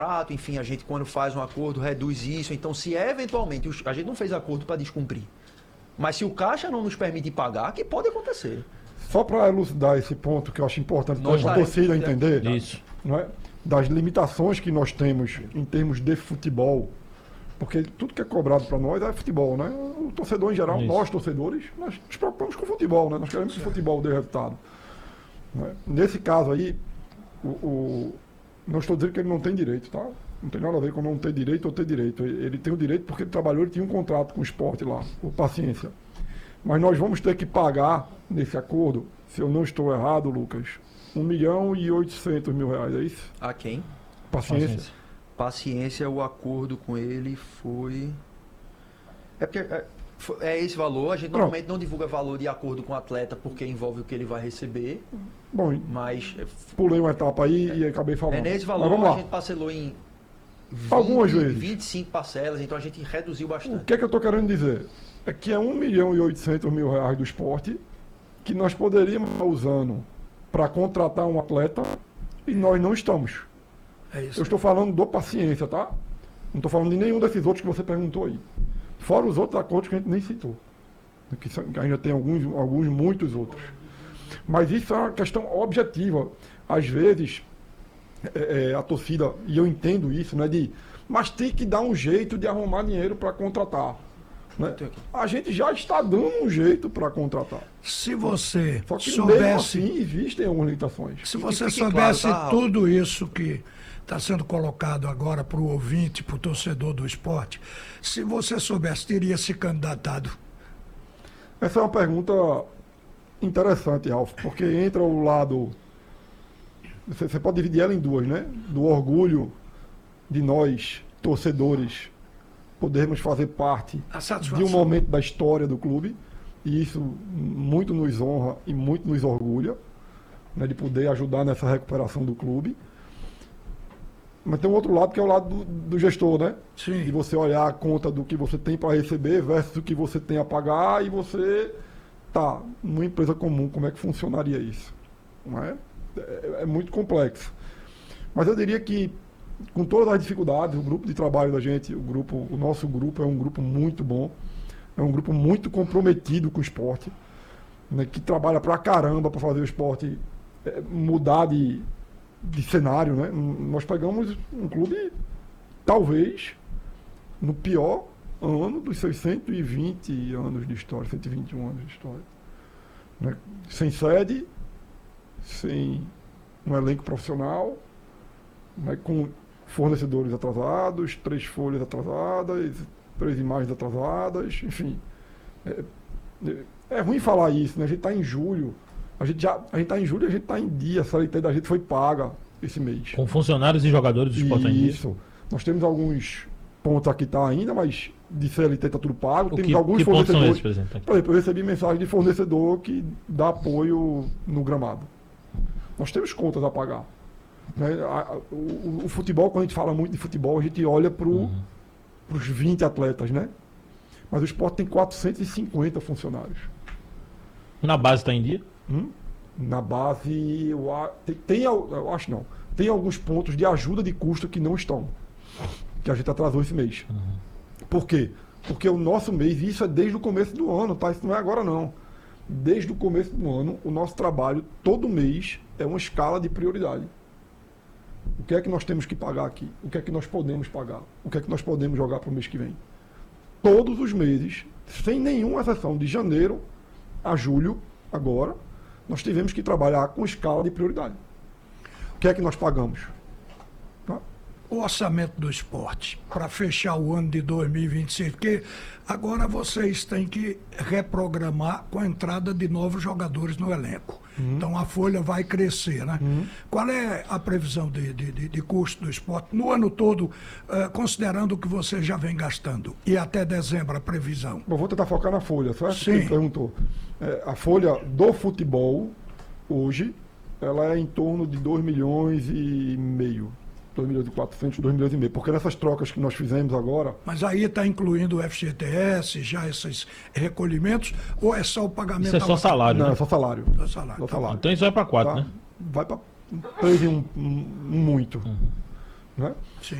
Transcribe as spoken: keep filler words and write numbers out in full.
contrato, enfim, a gente quando faz um acordo reduz isso. Então, se eventualmente, a gente não fez acordo para descumprir, mas se o Caixa não nos permite pagar, que pode acontecer. Só para elucidar esse ponto que eu acho importante para a torcida entender, isso. Não é? Das limitações que nós temos em termos de futebol, porque tudo que é cobrado para nós é futebol, né? O torcedor em geral, isso. Nós torcedores, nós nos preocupamos com o futebol, né? Nós queremos que o futebol dê resultado. Não é? Nesse caso aí, o, o, não estou dizendo que ele não tem direito, tá? Não tem nada a ver com não ter direito ou ter direito. Ele tem o direito porque ele trabalhou, ele tinha um contrato com o esporte lá, por paciência. Mas nós vamos ter que pagar nesse acordo, se eu não estou errado, Lucas, um milhão e oitocentos mil reais, é isso? A quem? Paciência. Paciência. Paciência, o acordo com ele foi... É porque é, é esse valor, a gente Pronto. Normalmente não divulga valor de acordo com o atleta porque envolve o que ele vai receber. Bom, mas... Pulei uma etapa aí e acabei falando. É nesse valor, a gente parcelou em vinte, algumas vezes. vinte e cinco parcelas, então a gente reduziu bastante. O que é que eu estou querendo dizer? É que é um milhão e oitocentos mil reais do esporte que nós poderíamos estar usando para contratar um atleta e nós não estamos. É isso. Eu estou falando do Paciência, tá? Não estou falando de nenhum desses outros que você perguntou aí. Fora os outros acordos que a gente nem citou. Que, são, que ainda tem alguns, alguns, muitos outros. Mas isso é uma questão objetiva. Às vezes, é, é, a torcida, e eu entendo isso, né? De, mas tem que dar um jeito de arrumar dinheiro para contratar. Né? A gente já está dando um jeito para contratar. Se você Só que soubesse... mesmo assim existem algumas limitações. Se você soubesse claro, tá? tudo isso que está sendo colocado agora para o ouvinte, para o torcedor do esporte, se você soubesse, teria se candidatado? Essa é uma pergunta interessante, Ralf, porque entra o lado... Você, você pode dividir ela em duas, né? Do orgulho de nós, torcedores, podermos fazer parte de um momento da história do clube, e isso muito nos honra e muito nos orgulha, né, de poder ajudar nessa recuperação do clube. Mas tem um outro lado que é o lado do, do gestor, né? Sim. De você olhar a conta do que você tem para receber versus o que você tem a pagar, e você tá numa empresa comum, como é que funcionaria isso? Não é? É, é muito complexo. Mas eu diria que, com todas as dificuldades, o grupo de trabalho da gente, o grupo, o nosso grupo é um grupo muito bom, é um grupo muito comprometido com o esporte, né, que trabalha pra caramba para fazer o esporte é, mudar de, de cenário, né? Nós pegamos um clube, talvez, no pior ano dos seus cento e vinte anos de história, cento e vinte e um anos de história. Né? Sem sede, sem um elenco profissional, né, com fornecedores atrasados, três folhas atrasadas, três imagens atrasadas, enfim. É, é, é ruim falar isso, né? A gente está em julho, a gente já, a gente está em julho, a gente está em dia, a C L T da gente foi paga esse mês. Com funcionários e jogadores do esporte ainda. Isso. Nós temos alguns pontos aqui tá ainda, mas de C L T está tudo pago. O temos que, alguns que fornecedores. Pontos são esses, por exemplo? Por exemplo, eu recebi mensagem de fornecedor que dá apoio no gramado. Nós temos contas a pagar. Né? A, o, o, o futebol, quando a gente fala muito de futebol, a gente olha para uhum. os vinte atletas, né? Mas o esporte tem quatrocentos e cinquenta funcionários. Na base está em dia? Hum? Na base, eu, tem, tem, eu acho não. Tem alguns pontos de ajuda de custo que não estão. Que a gente atrasou esse mês. Uhum. Por quê? Porque o nosso mês, e isso é desde o começo do ano, tá? Isso não é agora não. Desde o começo do ano, o nosso trabalho, todo mês, é uma escala de prioridade. O que é que nós temos que pagar aqui? O que é que nós podemos pagar? O que é que nós podemos jogar para o mês que vem? Todos os meses, sem nenhuma exceção, de janeiro a julho, agora, nós tivemos que trabalhar com escala de prioridade. O que é que nós pagamos? Tá? O orçamento do esporte, para fechar o ano de dois mil e vinte e seis, porque agora vocês têm que reprogramar com a entrada de novos jogadores no elenco. Uhum. Então a folha vai crescer, né? Uhum. Qual é a previsão de, de, de, de custo do esporte no ano todo, uh, considerando o que você já vem gastando? E até dezembro a previsão? Bom, vou tentar focar na folha, certo? Sim. Você perguntou. É, a folha do futebol, hoje, ela é em torno de dois milhões e meio. dois milhões e quatrocentos, dois milhões e meio. Porque nessas trocas que nós fizemos agora... Mas aí está incluindo o F G T S, já esses recolhimentos, ou é só o pagamento... Isso é só salário, Não, né? é só salário. Só salário. Só salário. Então isso vai para quatro, tá? né? Vai para três e um, um, um muito. Uhum. né? Sim.